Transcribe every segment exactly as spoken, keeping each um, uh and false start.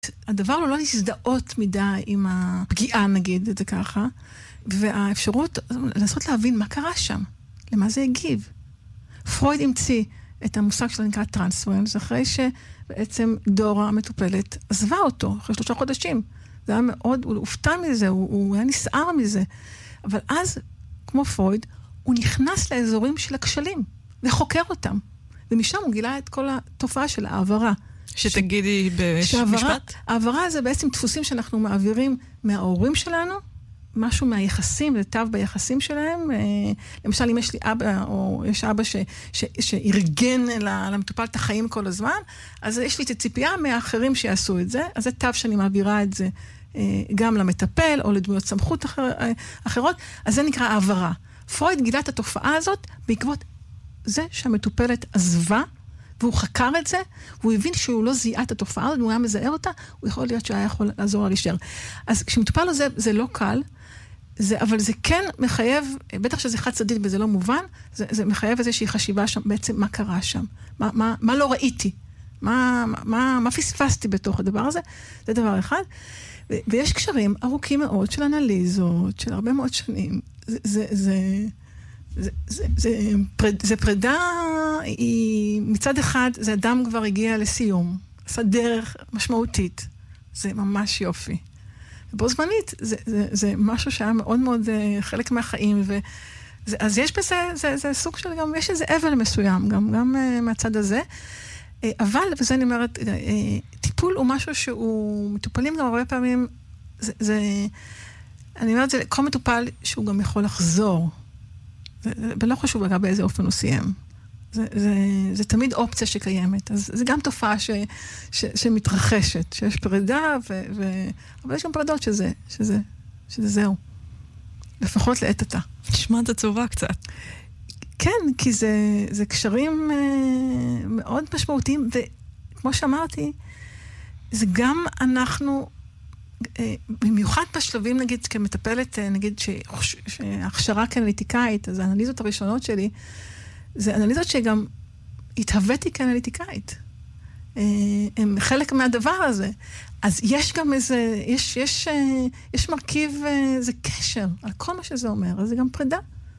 הדבר לא לא להזדהות מדי עם הפגיעה, נגיד את זה ככה, והאפשרות לנסות להבין מה קרה שם, למה זה הגיב. פרויד המציא את המושג שלו נקרא טרנספרנס, אחרי שבעצם דורה המטופלת עזבה אותו, אחרי שלושה חודשים. זה היה מאוד, הוא הופתע מזה, הוא, הוא היה נסער מזה. אבל אז, כמו פרויד, הוא נכנס לאזורים של הכשלים, וחוקר אותם. ומשם הוא גילה את כל התופעה של העברה. שתגידי במשפט? העברה זה בעצם דפוסים שאנחנו מעבירים מההורים שלנו, משהו מהיחסים, זה תו ביחסים שלהם. למשל, אם יש לי אבא, או יש אבא ש, ש, שארגן למטופל את החיים כל הזמן, אז יש לי את הציפייה מהאחרים שיעשו את זה, אז זה תו שאני מעבירה את זה גם למטפל, או לדמויות סמכות אחר, אחרות, אז זה נקרא העברה. פרויד גילה את התופעה הזאת בעקבות זה שהמטופלת עזבה, והוא חקר את זה, והוא הבין שהוא לא זיהה את התופעה הזאת, הוא היה מזהה אותה, הוא יכול להיות שהיה יכול לעזור לה להישאר. אז כשמטופל לו זה, זה לא קל, זה, אבל זה כן מחייב, בטח שזה חד צדדי וזה לא מובן, זה, זה מחייב איזושהי חשיבה שם, בעצם מה קרה שם, מה, מה, מה לא ראיתי, מה, מה, מה פספסתי בתוך הדבר הזה, זה דבר אחד. ו, ויש קשרים ארוכים מאוד של אנליזות, של הרבה מאוד שנים. זה, זה, זה, זה, זה, זה, פרד, זה פרידה, היא, מצד אחד, זה אדם כבר הגיע לסיום, עשה דרך משמעותית. זה ממש יופי. בו זמנית, זה, זה, זה משהו שהיה מאוד מאוד חלק מהחיים, ו, זה, אז יש בזה, זה, זה סוג של, גם יש איזה אבל מסוים, גם, גם מהצד הזה. אבל, וזה אני אומרת, טיפול הוא משהו שהוא, מטופלים גם הרבה פעמים, זה, זה, אני אומרת, זה כל מטופל שהוא גם יכול לחזור. זה, ולא חשוב אגב באיזה אופן הוא סיים. זה, זה, זה תמיד אופציה שקיימת. אז זה גם תופעה ש, ש, שמתרחשת, שיש פרידה, ו, ו, אבל יש גם פרידות שזה, שזה, שזה זהו. לפחות לעת עתה. נשמעת עצובה קצת. כן, כי זה, זה קשרים אה, מאוד משמעותיים, וכמו שאמרתי, זה גם אנחנו, אה, במיוחד בשלבים, נגיד, כמטפלת, אה, נגיד, שההכשרה כאנליטיקאית, אז האנליזות הראשונות שלי, זה אנליזות שגם התהוויתי כאנליטיקאית. אה, הם חלק מהדבר הזה. אז יש גם איזה, יש, יש, אה, יש מרכיב, אה, זה קשר, על כל מה שזה אומר, אז זה גם פרידה.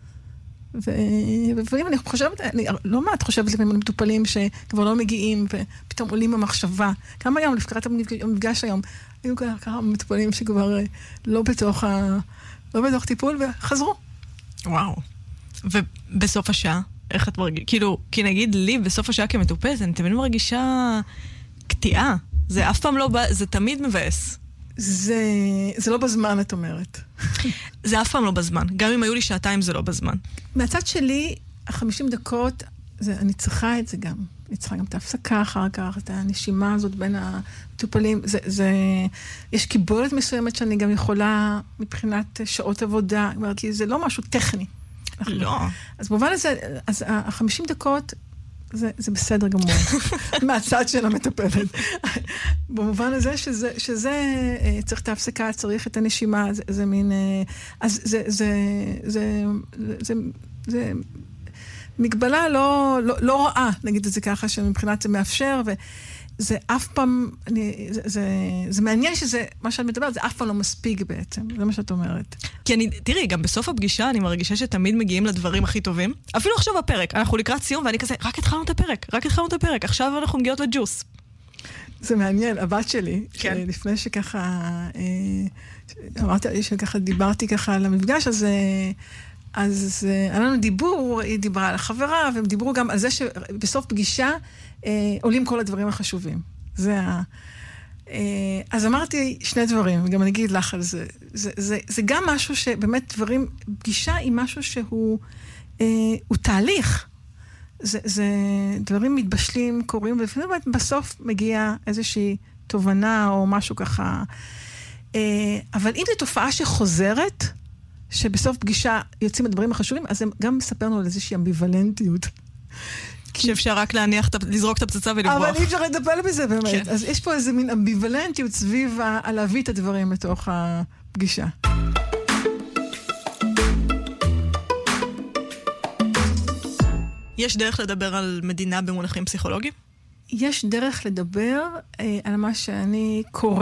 ולפעמים אני חושבת, אני לא מעט חושבת לפעמים על מטופלים שכבר לא מגיעים ופתאום עולים במחשבה. כמה היום, לפקרת המפגש היום, היו כמה מטופלים שכבר לא בתוך, ה... לא בתוך טיפול וחזרו. וואו. ובסוף השעה, איך את מרגישה? כאילו, כי נגיד לי, בסוף השעה כמטופלת, אני תמיד מרגישה קטיעה. זה אף פעם לא, זה תמיד מבאס. זה, זה לא בזמן, את אומרת. זה אף פעם לא בזמן. גם אם היו לי שעתיים, זה לא בזמן. מהצד שלי, החמישים דקות, זה, אני צריכה את זה גם. אני צריכה גם את ההפסקה אחר כך, את הנשימה הזאת בין המטופלים. זה, זה, יש קיבולת מסוימת שאני גם יכולה, מבחינת שעות עבודה, כי זה לא משהו טכני. לא. אז במובן הזה, אז החמישים דקות, זה, זה בסדר גמור. מהצד של המטפלת. במובן הזה שזה, שזה, צריך את ההפסקה, צריך את הנשימה, זה, זה מין, אז זה, זה, זה, זה, זה מגבלה לא, לא, לא רעה, נגיד את זה ככה, שמבחינת זה מאפשר, וזה אף פעם, אני, זה, זה, זה מעניין שזה, מה שאת מדברת, זה אף פעם לא מספיק בעצם, זה מה שאת אומרת. כי אני, תראי, גם בסוף הפגישה אני מרגישה שתמיד מגיעים לדברים הכי טובים. אפילו עכשיו בפרק, אנחנו לקראת סיום, ואני כזה, רק התחלנו את הפרק, רק התחלנו את הפרק, עכשיו אנחנו מגיעות לג'וס. זה מעניין, הבת שלי, כן. לפני שככה, אמרתי, שככה דיברתי ככה על המפגש, אז, אז היה לנו דיבור, היא דיברה על החברה, והם דיברו גם על זה שבסוף פגישה עולים כל הדברים החשובים. זה ה... אז אמרתי שני דברים, וגם אני אגיד לך על זה. זה, זה, זה גם משהו שבאמת דברים, פגישה היא משהו שהוא אה, הוא תהליך. זה, זה דברים מתבשלים, קורים, ולפעמים בסוף מגיע איזושהי תובנה או משהו ככה. אה, אבל אם זו תופעה שחוזרת, שבסוף פגישה יוצאים הדברים החשובים, אז הם גם מספרנו על איזושהי אמביוולנטיות. שאפשר רק להניח, לזרוק את הפצצה ולברוח. אבל אי אפשר לדבר בזה באמת. אז יש פה איזה מין אמביוולנטיות סביב על להביא את הדברים לתוך הפגישה. יש דרך לדבר על מדינה במונחים פסיכולוגיים? יש דרך לדבר אה, על מה שאני קוראת